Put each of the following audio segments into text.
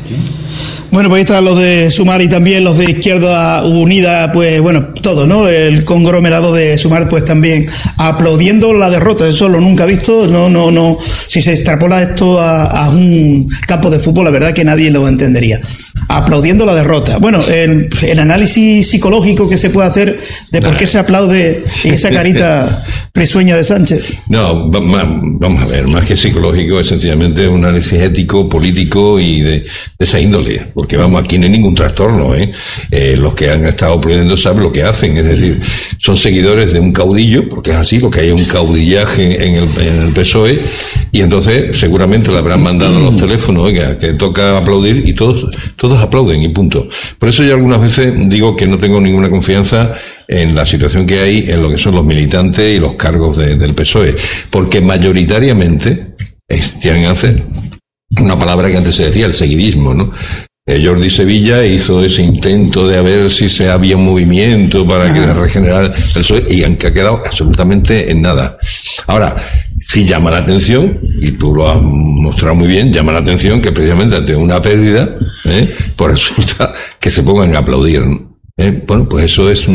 Bueno, pues ahí están los de Sumar y también los de Izquierda Unida, pues bueno, todo, ¿no? El conglomerado de Sumar, pues también aplaudiendo la derrota. Eso lo nunca he visto. No. Si se extrapola esto a un campo de fútbol, la verdad que nadie lo entendería. Aplaudiendo la derrota. Bueno, el análisis psicológico que se puede hacer de por qué se aplaude esa carita risueña de Sánchez. No, vamos a ver, más que psicológico, es sencillamente un análisis ético, político y de esa índole. Porque vamos, aquí no hay ningún trastorno, los que han estado aplaudiendo saben lo que hacen, es decir, son seguidores de un caudillo, porque es así, lo que hay es un caudillaje en el PSOE, y entonces seguramente le habrán mandado a los teléfonos, oiga, que toca aplaudir, y todos aplauden, y punto. Por eso yo algunas veces digo que no tengo ninguna confianza en la situación que hay en lo que son los militantes y los cargos del PSOE, porque mayoritariamente tienen que hacer una palabra que antes se decía, el seguidismo, ¿no? Jordi Sevilla hizo ese intento de a ver si se había un movimiento para que regenerar el PSOE y han quedado absolutamente en nada. Ahora, sí llama la atención, y tú lo has mostrado muy bien, llama la atención que precisamente ante una pérdida, pues resulta que se pongan a aplaudir, ¿no? Bueno, pues eso es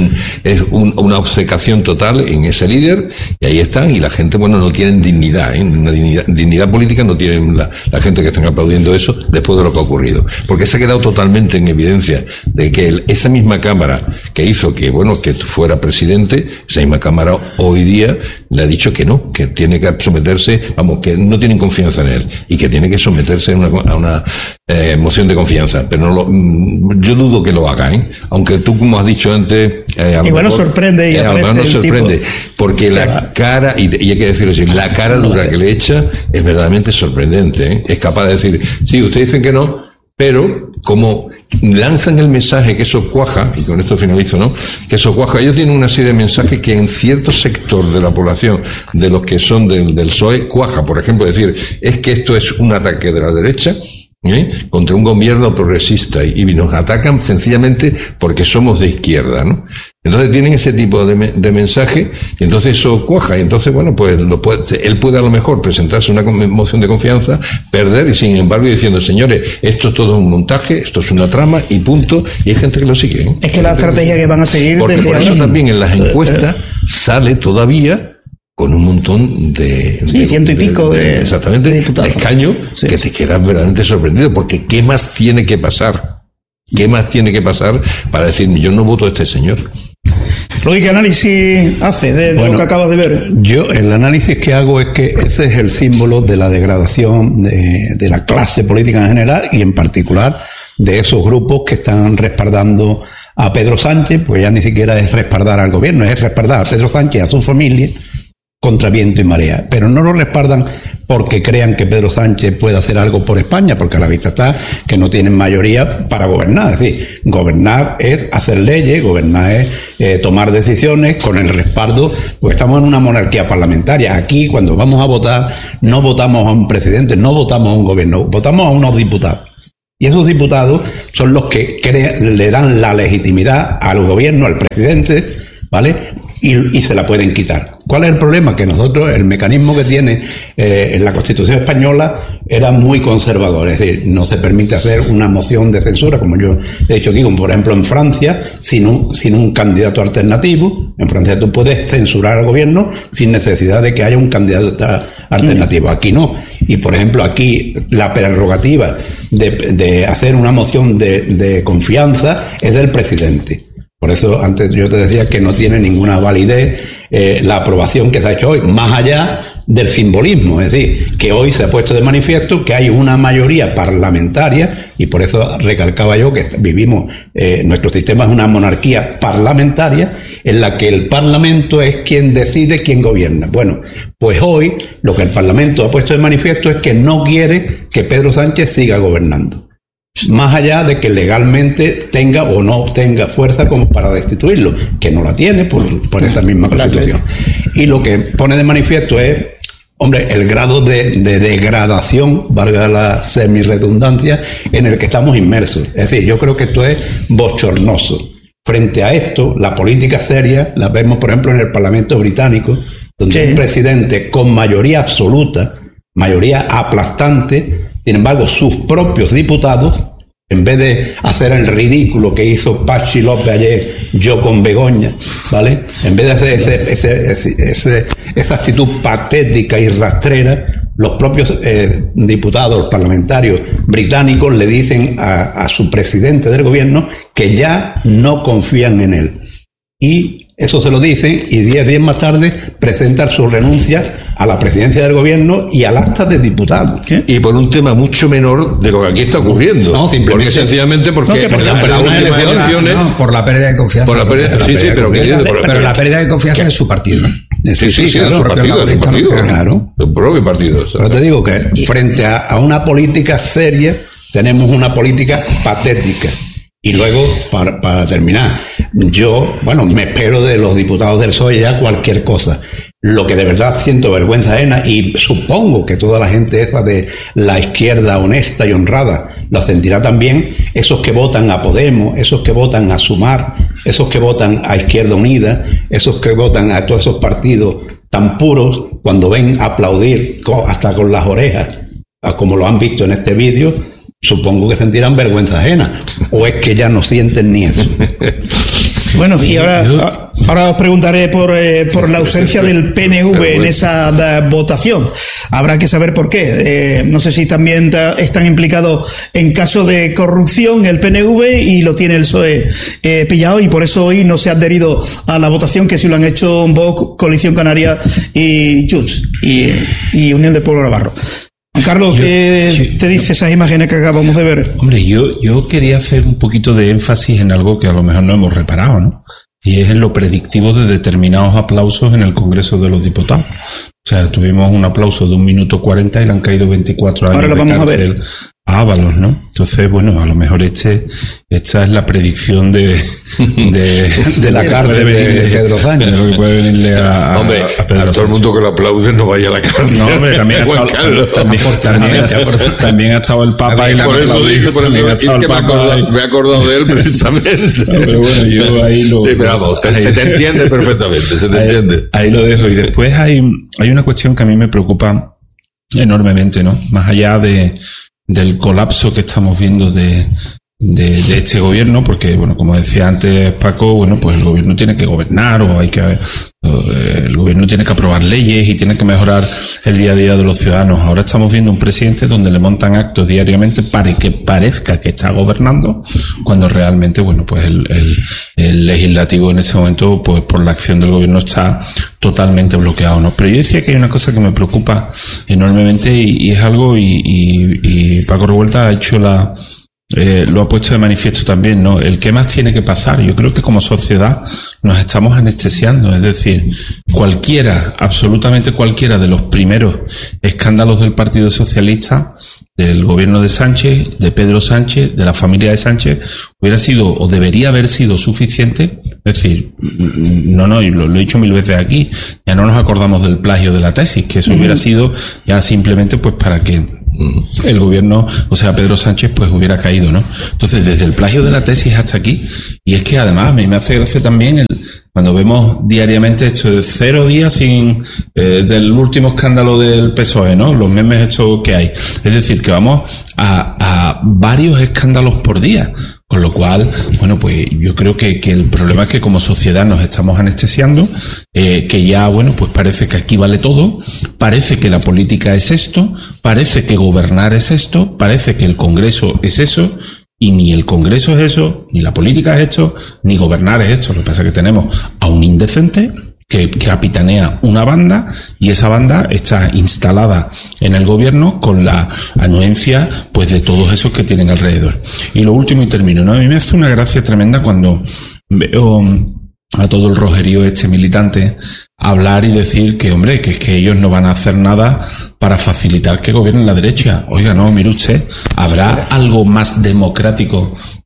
una obcecación total en ese líder, y ahí están, y la gente, bueno, no tienen dignidad, una dignidad política no tienen la gente que están aplaudiendo eso después de lo que ha ocurrido, porque se ha quedado totalmente en evidencia de que esa misma Cámara que hizo que fuera presidente, esa misma Cámara hoy día le ha dicho que no, que tiene que someterse, vamos, que no tienen confianza en él, y que tiene que someterse a una moción de confianza, pero yo dudo que lo haga, aunque tú, como has dicho antes, igual nos sorprende y aparece el sorprende, tipo, porque la cara, y hay que decirlo así, la cara dura que le echa es verdaderamente sorprendente, es capaz de decir, sí, ustedes dicen que no, pero como lanzan el mensaje que eso cuaja, y con esto finalizo, ¿no? Que eso cuaja, ellos tienen una serie de mensajes que en cierto sector de la población, de los que son del PSOE, cuaja. Por ejemplo, decir, es que esto es un ataque de la derecha, contra un gobierno progresista, y nos atacan sencillamente porque somos de izquierda, ¿no? Entonces tienen ese tipo de mensaje, y entonces eso cuaja, y entonces, bueno, pues él puede a lo mejor presentarse una moción de confianza, perder, y sin embargo diciendo, señores, esto es todo un montaje, esto es una trama, y punto, y hay gente que lo sigue, Es que la estrategia que van a seguir, porque por eso también en las encuestas sale todavía con un montón de... ciento y pico de exactamente, de escaños, que te quedas verdaderamente sorprendido, porque ¿qué más tiene que pasar? ¿Qué más tiene que pasar para decir, yo no voto a este señor? Luis, ¿qué análisis hace de lo que acabas de ver? Yo, el análisis que hago es que ese es el símbolo de la degradación de la clase política en general, y en particular de esos grupos que están respaldando a Pedro Sánchez, pues ya ni siquiera es respaldar al gobierno, es respaldar a Pedro Sánchez y a su familia contra viento y marea, pero no lo respaldan porque crean que Pedro Sánchez puede hacer algo por España, porque a la vista está que no tienen mayoría para gobernar. Es decir, gobernar es hacer leyes, gobernar es tomar decisiones con el respaldo, porque estamos en una monarquía parlamentaria. Aquí, cuando vamos a votar, no votamos a un presidente, no votamos a un gobierno, votamos a unos diputados. Y esos diputados son los que le dan la legitimidad al gobierno, al presidente, ¿vale? Y se la pueden quitar. ¿Cuál es el problema? Que nosotros, el mecanismo que tiene en la Constitución española era muy conservador, es decir, no se permite hacer una moción de censura, como yo he dicho aquí, como por ejemplo en Francia, sin un candidato alternativo. En Francia tú puedes censurar al gobierno sin necesidad de que haya un candidato alternativo. Aquí no. Y por ejemplo aquí la prerrogativa de hacer una moción de confianza es del presidente. Por eso antes yo te decía que no tiene ninguna validez la aprobación que se ha hecho hoy, más allá del simbolismo. Es decir, que hoy se ha puesto de manifiesto que hay una mayoría parlamentaria, y por eso recalcaba yo que vivimos, nuestro sistema es una monarquía parlamentaria en la que el Parlamento es quien decide quién gobierna. Bueno, pues hoy lo que el Parlamento ha puesto de manifiesto es que no quiere que Pedro Sánchez siga gobernando, más allá de que legalmente tenga o no tenga fuerza como para destituirlo, que no la tiene por esa misma Constitución. Y lo que pone de manifiesto es, hombre, el grado de degradación, valga la semirredundancia, en el que estamos inmersos. Es decir, yo creo que esto es bochornoso. Frente a esto, la política seria la vemos, por ejemplo, en el Parlamento británico, donde un presidente con mayoría absoluta, mayoría aplastante, sin embargo, sus propios diputados En vez de hacer el ridículo que hizo Pachi López ayer, yo con Begoña, ¿vale? En vez de hacer esa actitud patética y rastrera, los propios diputados parlamentarios británicos le dicen a su presidente del gobierno que ya no confían en él. Y eso se lo dicen, y 10 días más tarde presentan su renuncia a la presidencia del gobierno y al acta de diputado. ¿Qué? Y por un tema mucho menor de lo que aquí está ocurriendo. No, simplemente. Porque sencillamente por la pérdida de confianza. Por la pérdida, pero la pérdida de confianza en su partido. Sí, claro, su partido. Claro. Su propio partido. Pero te digo que frente a una política seria, tenemos una política patética. Y luego, para terminar, yo, me espero de los diputados del PSOE ya cualquier cosa. Lo que de verdad siento vergüenza ajena, y supongo que toda la gente esa de la izquierda honesta y honrada lo sentirá también, esos que votan a Podemos, esos que votan a Sumar, esos que votan a Izquierda Unida, esos que votan a todos esos partidos tan puros, cuando ven aplaudir hasta con las orejas, como lo han visto en este vídeo, supongo que sentirán vergüenza ajena, o es que ya no sienten ni eso. Bueno, y ahora os preguntaré por la ausencia del PNV en esa votación. Habrá que saber por qué. No sé si también están implicados en caso de corrupción el PNV y lo tiene el PSOE pillado, y por eso hoy no se ha adherido a la votación, que sí lo han hecho Vox, Coalición Canaria y Junts y Unión del Pueblo Navarro. Carlos, ¿qué te dice esas imágenes que acabamos de ver? Hombre, yo quería hacer un poquito de énfasis en algo que a lo mejor no hemos reparado, ¿no? Y es en lo predictivo de determinados aplausos en el Congreso de los Diputados. O sea, tuvimos un aplauso de 1 minuto 40 y le han caído 24 años ahora lo de vamos cárcel a ver. A Ábalos, ¿no? Entonces, a lo mejor esta es la predicción de la cárcel de Pedro Sánchez. De lo que puede venirle a Pedro a todo el mundo que lo aplaude no vaya a la cárcel. No, hombre, también ha estado el Papa y la... Por eso dije, que me he acordado de él precisamente. Pero bueno, yo ahí lo... Sí, pero vamos, se te entiende perfectamente, entiende. Ahí lo dejo. Y después hay una cuestión que a mí me preocupa enormemente, ¿no? Más allá del colapso que estamos viendo de este gobierno, porque, como decía antes Paco, pues el gobierno tiene que gobernar, el gobierno tiene que aprobar leyes y tiene que mejorar el día a día de los ciudadanos. Ahora estamos viendo un presidente donde le montan actos diariamente para que parezca que está gobernando, cuando realmente, pues el legislativo en este momento, pues por la acción del gobierno está totalmente bloqueado, ¿no? Pero yo decía que hay una cosa que me preocupa enormemente y es algo, y Paco Revuelta ha hecho lo ha puesto de manifiesto también, ¿no? El qué más tiene que pasar. Yo creo que como sociedad nos estamos anestesiando, es decir, absolutamente cualquiera de los primeros escándalos del Partido Socialista, del gobierno de Sánchez, de Pedro Sánchez, de la familia de Sánchez, hubiera sido o debería haber sido suficiente. Es decir, y lo he dicho 1000 veces aquí, ya no nos acordamos del plagio de la tesis, que eso hubiera sido ya simplemente pues para que el gobierno, Pedro Sánchez, pues hubiera caído, ¿no? Entonces, desde el plagio de la tesis hasta aquí, y es que además a mí me hace gracia también cuando vemos diariamente esto de 0 días sin del último escándalo del PSOE, ¿no? Los memes estos que hay. Es decir, que vamos a varios escándalos por día. Con lo cual, pues yo creo que el problema es que como sociedad nos estamos anestesiando, que ya, pues parece que aquí vale todo, parece que la política es esto, parece que gobernar es esto, parece que el Congreso es eso, y ni el Congreso es eso, ni la política es esto, ni gobernar es esto. Lo que pasa es que tenemos a un indecente que capitanea una banda, y esa banda está instalada en el gobierno con la anuencia pues de todos esos que tienen alrededor. Y lo último, y termino, ¿no? A mí me hace una gracia tremenda cuando veo a todo el rojerío militante hablar y decir que, que es que ellos no van a hacer nada para facilitar que gobierne la derecha. Oiga, no, mire usted, ¿habrá algo más democrático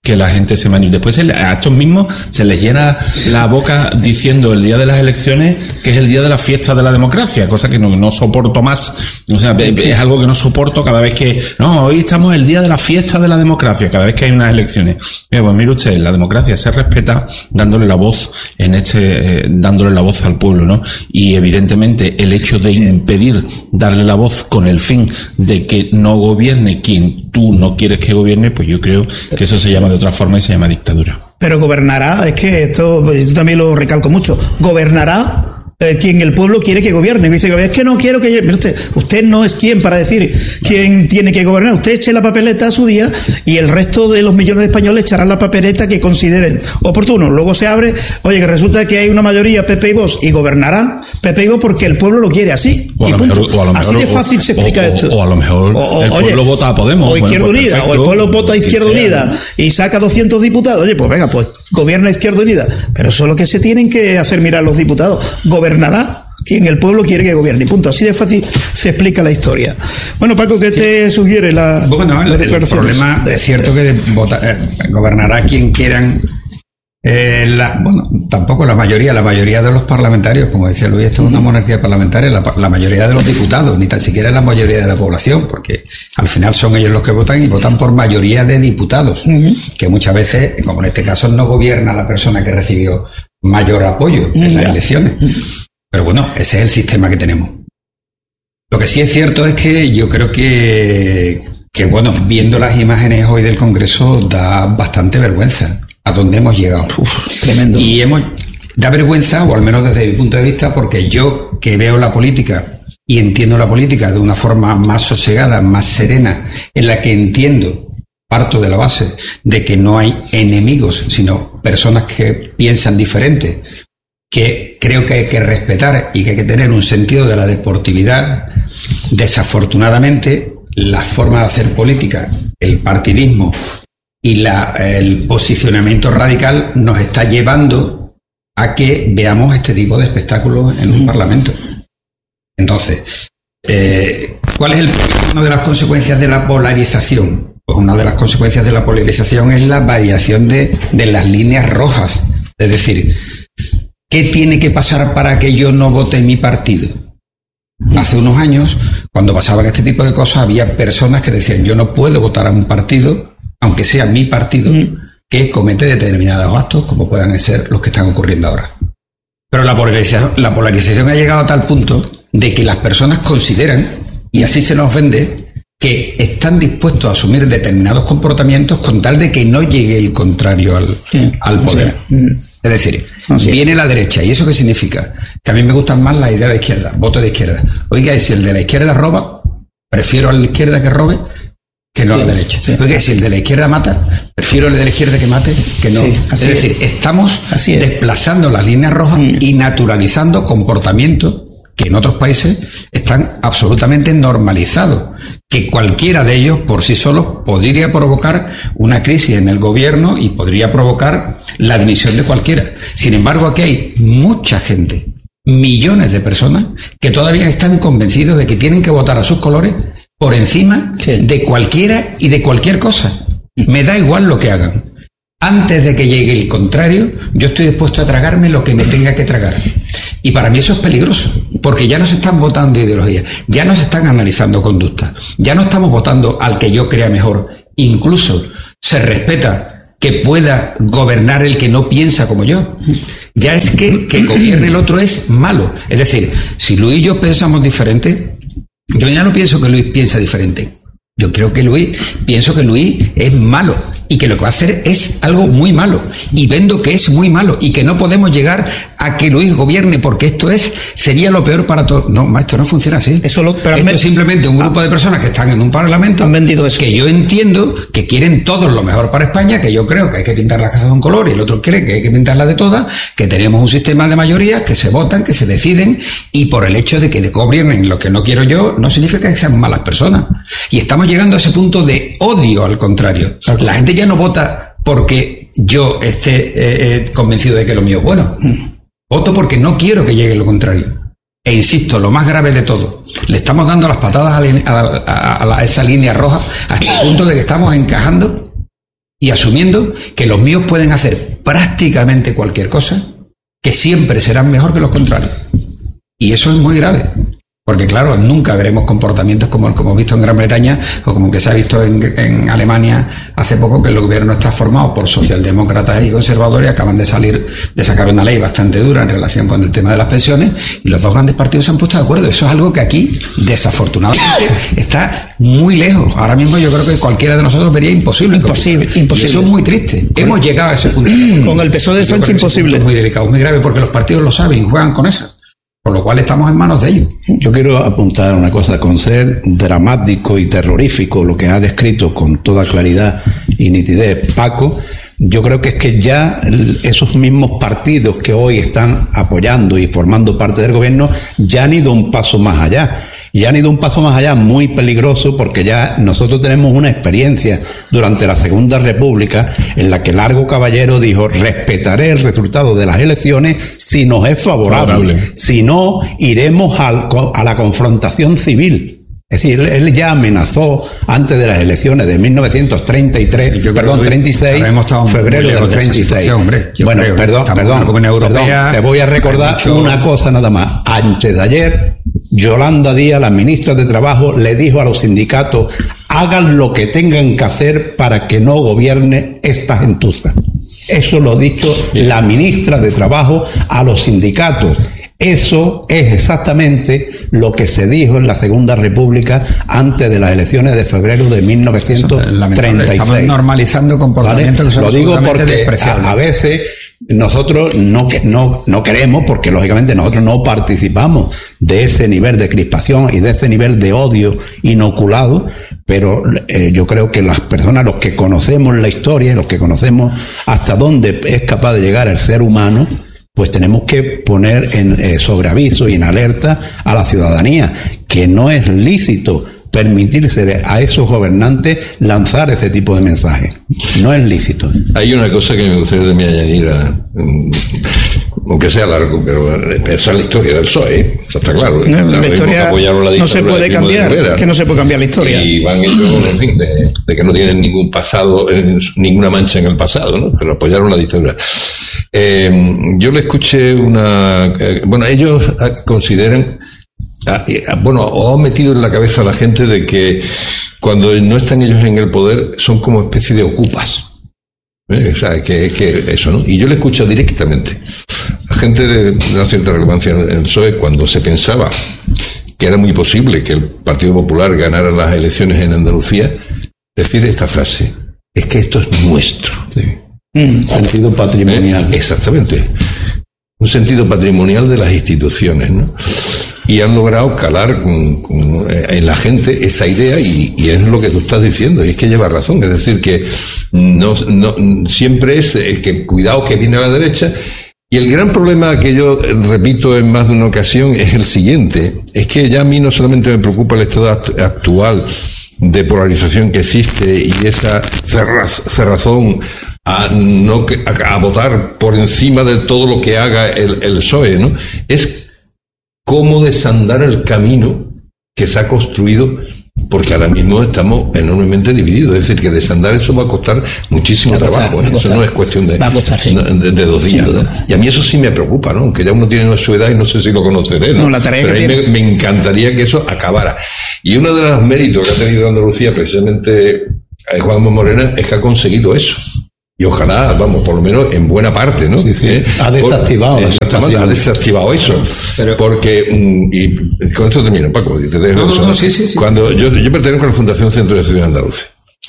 que la gente se manifieste. Después a estos mismos se les llena la boca diciendo el día de las elecciones que es el día de la fiesta de la democracia, cosa que no soporto más. O sea, es algo que no soporto cada vez que... No, hoy estamos el día de la fiesta de la democracia, cada vez que hay unas elecciones. Pues mire usted, la democracia se respeta dándole la voz dándole la voz al pueblo, ¿no? Y evidentemente el hecho de impedir darle la voz con el fin de que no gobierne quien tú no quieres que gobierne, pues yo creo que eso se llama de otra forma y se llama dictadura. Pero gobernará, es que esto yo también lo recalco mucho, gobernará quien el pueblo quiere que gobierne. Y dice, es que no quiero que... Usted no es quien para decir quién tiene que gobernar. Usted eche la papeleta a su día y el resto de los millones de españoles echarán la papeleta que consideren oportuno. Luego se abre, oye, que resulta que hay una mayoría PP y Vox, y gobernarán PP y Vox porque el pueblo lo quiere así. Y punto. Así de fácil se explica esto. O a lo mejor el pueblo vota a Podemos. O Izquierda Unida, perfecto, o el pueblo vota a Izquierda Unida y saca 200 diputados. Oye, pues venga, pues gobierna Izquierda Unida. Pero eso es lo que se tienen que hacer mirar los diputados. Gobernará quien el pueblo quiere que gobierne. Punto. Así de fácil se explica la historia. Bueno, Paco, ¿qué te sugiere la declaración? El problema es cierto que gobernará quien quieran. Tampoco la mayoría de los parlamentarios, como decía Luis, esto es una monarquía parlamentaria, la mayoría de los diputados, ni tan siquiera la mayoría de la población, porque al final son ellos los que votan y votan por mayoría de diputados, que muchas veces, como en este caso, no gobierna la persona que recibió mayor apoyo en las elecciones. Pero bueno, ese es el sistema que tenemos. Lo que sí es cierto es que yo creo que bueno, viendo las imágenes hoy del Congreso, da bastante vergüenza a dónde hemos llegado. Tremendo. Y da vergüenza, o al menos desde mi punto de vista, porque yo que veo la política y entiendo la política de una forma más sosegada, más serena, en la que parto de la base de que no hay enemigos, sino personas que piensan diferente, que creo que hay que respetar y que hay que tener un sentido de la deportividad. Desafortunadamente, la forma de hacer política, el partidismo y el posicionamiento radical nos está llevando a que veamos este tipo de espectáculos en un parlamento. Entonces, ¿cuál es una de las consecuencias de la polarización? Pues una de las consecuencias de la polarización es la variación de las líneas rojas. Es decir, ¿qué tiene que pasar para que yo no vote mi partido? Hace unos años, cuando pasaban este tipo de cosas, había personas que decían, yo no puedo votar a un partido, aunque sea mi partido, que comete determinados actos, como puedan ser los que están ocurriendo ahora. Pero la polarización ha llegado a tal punto de que las personas consideran, y así se nos vende, que están dispuestos a asumir determinados comportamientos con tal de que no llegue el contrario al poder. Es decir, viene la derecha. ¿Y eso qué significa? Que a mí me gustan más las ideas de izquierda, voto de izquierda. Oiga, y si el de la izquierda roba, prefiero a la izquierda que robe que no a la derecha. Oiga, si el de la izquierda mata, prefiero el de la izquierda que mate que no. Es decir, estamos desplazando las líneas rojas y naturalizando comportamientos que en otros países están absolutamente normalizados, que cualquiera de ellos por sí solo podría provocar una crisis en el gobierno y podría provocar la dimisión de cualquiera. Sin embargo, aquí hay mucha gente, millones de personas, que todavía están convencidos de que tienen que votar a sus colores por encima de cualquiera y de cualquier cosa. Me da igual lo que hagan. Antes de que llegue el contrario, yo estoy dispuesto a tragarme lo que me tenga que tragar. Y para mí eso es peligroso, porque ya no se están votando ideologías, ya no se están analizando conductas, ya no estamos votando al que yo crea mejor. Incluso se respeta que pueda gobernar el que no piensa como yo. Ya es que gobierne el otro es malo. Es decir, si Luis y yo pensamos diferente, yo ya no pienso que Luis piensa diferente. Yo creo que pienso que Luis es malo y que lo que va a hacer es algo muy malo. Y vendo que es muy malo y que no podemos llegar a que Luis gobierne porque sería lo peor para todos. No, esto no funciona así. Esto es simplemente un grupo de personas que están en un parlamento, han vendido eso, que yo entiendo que quieren todos lo mejor para España, que yo creo que hay que pintar las casas de un color y el otro cree que hay que pintarlas de todas, que tenemos un sistema de mayorías que se votan, que se deciden, y por el hecho de que gobiernen lo que no quiero yo, no significa que sean malas personas. Y estamos llegando a ese punto de odio, al contrario. La gente ya no vota porque yo esté convencido de que lo mío es bueno. Voto porque no quiero que llegue lo contrario. E insisto, lo más grave de todo, le estamos dando las patadas a esa línea roja hasta el punto de que estamos encajando y asumiendo que los míos pueden hacer prácticamente cualquier cosa, que siempre serán mejor que los contrarios. Y eso es muy grave. Porque claro, nunca veremos comportamientos como el que hemos visto en Gran Bretaña o como el que se ha visto en Alemania hace poco, que el gobierno está formado por socialdemócratas y conservadores y acaban de sacar una ley bastante dura en relación con el tema de las pensiones, y los dos grandes partidos se han puesto de acuerdo. Eso es algo que aquí, desafortunadamente, está muy lejos. Ahora mismo yo creo que cualquiera de nosotros vería imposible. Imposible. Y eso es muy triste. Hemos llegado a ese punto. Con el PSOE de Sánchez imposible. Es muy delicado, muy grave, porque los partidos lo saben y juegan con eso. Por lo cual estamos en manos de ellos. Yo quiero apuntar una cosa, con ser dramático y terrorífico lo que ha descrito con toda claridad y nitidez Paco, yo creo que es que ya esos mismos partidos que hoy están apoyando y formando parte del gobierno ya han ido un paso más allá. Y han ido un paso más allá muy peligroso, porque ya nosotros tenemos una experiencia durante la Segunda República en la que Largo Caballero dijo: respetaré el resultado de las elecciones si nos es favorable. Si no, iremos a la confrontación civil. Es decir, él ya amenazó antes de las elecciones de 1936, febrero del 36. Bueno, perdón, te voy a recordar una cosa nada más. Antes de ayer, Yolanda Díaz, la ministra de Trabajo, le dijo a los sindicatos: hagan lo que tengan que hacer para que no gobierne esta gentuza. Eso lo ha dicho la ministra de Trabajo a los sindicatos. Eso es exactamente lo que se dijo en la Segunda República antes de las elecciones de febrero de 1936. Estamos normalizando comportamientos, ¿vale? Que son lo digo porque despreciables. A veces nosotros no queremos, porque lógicamente nosotros no participamos de ese nivel de crispación y de ese nivel de odio inoculado, pero yo creo que las personas, los que conocemos la historia, los que conocemos hasta dónde es capaz de llegar el ser humano, pues tenemos que poner en sobreaviso y en alerta a la ciudadanía que no es lícito permitirse a esos gobernantes lanzar ese tipo de mensajes. No es lícito. Hay una cosa que me gustaría también añadir, aunque sea largo, pero esa es la historia del PSOE, eso está claro. La historia no se puede cambiar, es que no se puede cambiar la historia. Y van ellos, en fin, de que no tienen ningún pasado, ninguna mancha en el pasado, ¿no? Pero apoyaron la dictadura. Yo le escuché ellos consideran, o han metido en la cabeza a la gente de que cuando no están ellos en el poder son como especie de ocupas. O sea, que eso, ¿no? Y yo le escucho directamente a gente de una cierta relevancia en el PSOE, cuando se pensaba que era muy posible que el Partido Popular ganara las elecciones en Andalucía, decir esta frase: es que esto es nuestro. Sí. Sentido patrimonial. Exactamente. Un sentido patrimonial de las instituciones, ¿no? Y han logrado calar en la gente esa idea, y es lo que tú estás diciendo, y es que lleva razón. Es decir, que no siempre es que cuidado que viene a la derecha. Y el gran problema que yo repito en más de una ocasión es el siguiente: es que ya a mí no solamente me preocupa el estado actual de polarización que existe y esa cerrazón a votar por encima de todo lo que haga el PSOE, ¿no? Es cómo desandar el camino que se ha construido, porque ahora mismo estamos enormemente divididos. Es decir, que desandar eso va a costar muchísimo trabajo. Eso no es cuestión de 2 días, ¿no? Y a mí eso sí me preocupa, ¿no? Aunque ya uno tiene su edad y no sé si lo conoceré, ¿no? Pero a mí me encantaría que eso acabara. Y uno de los méritos que ha tenido Andalucía, precisamente Juanma Morena, es que ha conseguido eso. Y ojalá, por lo menos en buena parte, ¿no? Sí. Ha desactivado. Exactamente, ha desactivado eso. Pero, porque, y con esto termino, Paco, y te dejo eso. Sí. Cuando yo pertenezco a la Fundación Centro de Estudios Andaluces.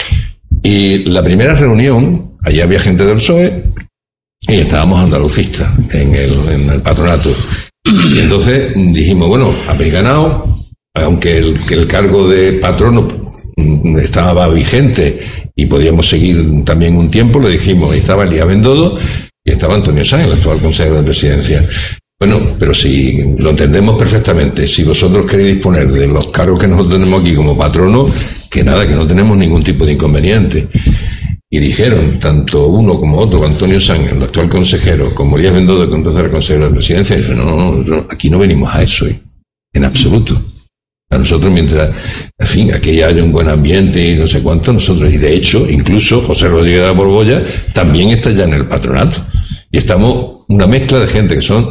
Y la primera reunión, allí había gente del PSOE, y estábamos andalucistas en el patronato. Y entonces dijimos, bueno, habéis ganado, aunque el cargo de patrono estaba vigente y podíamos seguir también un tiempo, le dijimos, estaba Elías Bendodo y estaba Antonio Sanz, el actual consejero de presidencia. Bueno, pero si lo entendemos perfectamente, si vosotros queréis disponer de los cargos que nosotros tenemos aquí como patrono, que nada, que no tenemos ningún tipo de inconveniente. Y dijeron, tanto uno como otro, Antonio Sanz, el actual consejero, como Elías Bendodo, que entonces era consejero de presidencia, dijeron, no, aquí no venimos a eso, en absoluto. A nosotros, mientras, en fin, aquí haya un buen ambiente y no sé cuánto, nosotros, y de hecho, incluso José Rodríguez de la Borbolla también está ya en el patronato. Y estamos una mezcla de gente que son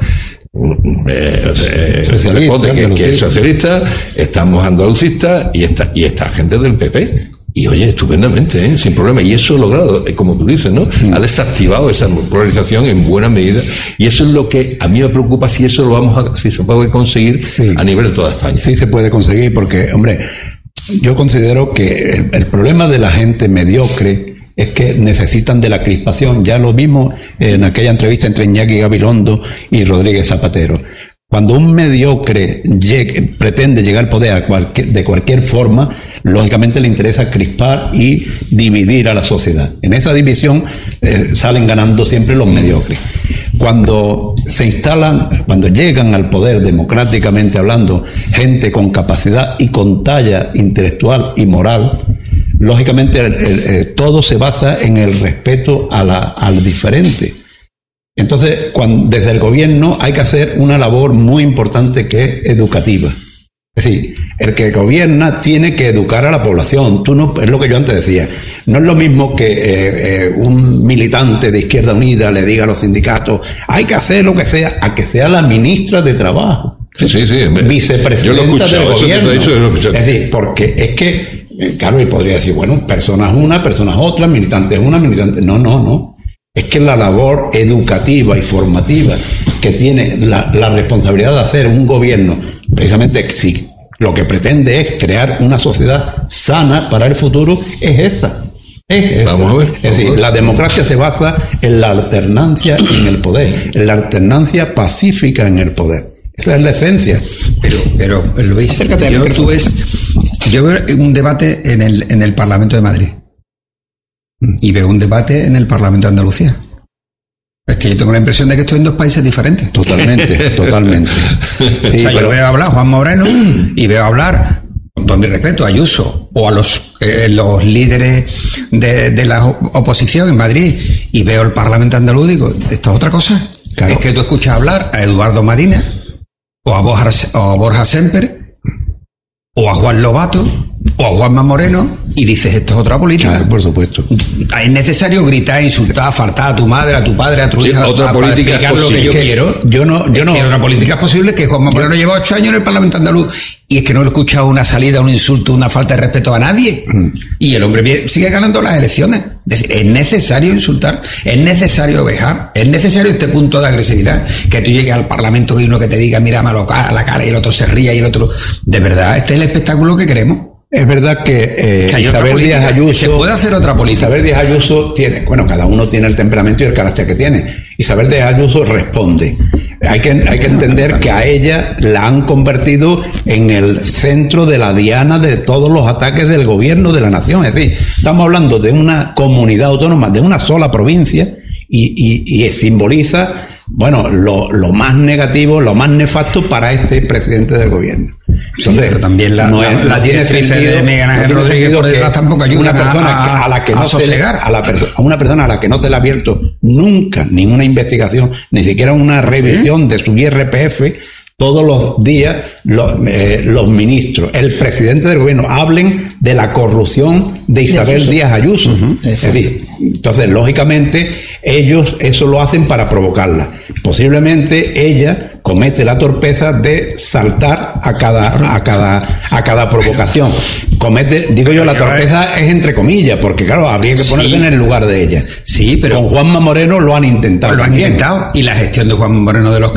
que es socialista, estamos andalucistas y está gente del PP. Y oye, estupendamente, sin problema. Y eso ha logrado, como tú dices, ¿no? Ha desactivado esa polarización en buena medida. Y eso es lo que a mí me preocupa, si eso si se puede conseguir a nivel de toda España. Sí se puede conseguir porque, hombre, yo considero que el problema de la gente mediocre es que necesitan de la crispación. Ya lo vimos en aquella entrevista entre Iñaki Gabilondo y Rodríguez Zapatero. Cuando un mediocre pretende llegar al poder de cualquier forma, lógicamente le interesa crispar y dividir a la sociedad. En esa división salen ganando siempre los mediocres. Cuando cuando llegan al poder democráticamente hablando, gente con capacidad y con talla intelectual y moral, lógicamente todo se basa en el respeto al diferente. Entonces, desde el gobierno hay que hacer una labor muy importante que es educativa. Es decir, el que gobierna tiene que educar a la población. Es lo que yo antes decía. No es lo mismo que un militante de Izquierda Unida le diga a los sindicatos, hay que hacer lo que sea, a que sea la ministra de Trabajo. Sí. Vicepresidenta del gobierno. Es decir, porque es que, claro, y podría decir, bueno, personas una, personas otra, militantes una, militantes... No. Es que la labor educativa y formativa que tiene la responsabilidad de hacer un gobierno, precisamente si lo que pretende es crear una sociedad sana para el futuro, es esa. Vamos a ver. Es decir, la democracia se basa en la alternancia en el poder, en la alternancia pacífica en el poder. Esa es la esencia. Pero Luis, yo veo un debate en el Parlamento de Madrid. Y veo un debate en el Parlamento de Andalucía. Es que yo tengo la impresión de que estoy en dos países diferentes. Totalmente. Sí, yo veo hablar a Juan Moreno y veo hablar, con todo mi respeto, a Ayuso o a los líderes de la oposición en Madrid, y veo el Parlamento andaluz y digo, ¿esto es otra cosa? Claro. Es que tú escuchas hablar a Eduardo Madina o a Borja Semper o a Juan Lobato o a Juanma Moreno y dices, esto es otra política. Claro, por supuesto. Es necesario gritar, insultar, faltar a tu madre, a tu padre, a tu hija, otra política explicar lo que yo quiero. Otra política es posible, que Juanma Moreno lleva 8 años en el Parlamento andaluz y es que no le he escuchado una salida, un insulto, una falta de respeto a nadie. Y el hombre sigue ganando las elecciones. Es decir, es necesario insultar, es necesario vejar, es necesario este punto de agresividad, que tú llegues al Parlamento y uno que te diga, mírame a la cara, y el otro se ría y el otro... De verdad, este es el espectáculo que queremos. Es verdad que Isabel Díaz Ayuso... Se puede hacer otra política. Isabel Díaz Ayuso tiene... Bueno, cada uno tiene el temperamento y el carácter que tiene. Isabel Díaz Ayuso responde. Hay que entender que a ella la han convertido en el centro de la diana de todos los ataques del gobierno de la nación. Es decir, estamos hablando de una comunidad autónoma, de una sola provincia, y simboliza, bueno, lo más negativo, lo más nefasto para este presidente del gobierno. Entonces, pero también la tiene sentido de Miguel Ángel Rodríguez por detrás tampoco ayuda a una persona a la que no se le ha abierto nunca ninguna investigación, ni siquiera una revisión de su IRPF. Todos los días los ministros, el presidente del gobierno, hablen de la corrupción de Isabel Díaz Ayuso. Es decir, entonces, lógicamente, ellos eso lo hacen para provocarla. Posiblemente ella comete la torpeza de saltar a cada provocación. La torpeza es entre comillas, porque claro, habría que ponerse en el lugar de ella. Sí, pero con Juanma Moreno lo han intentado. Y la gestión de Juanma Moreno de los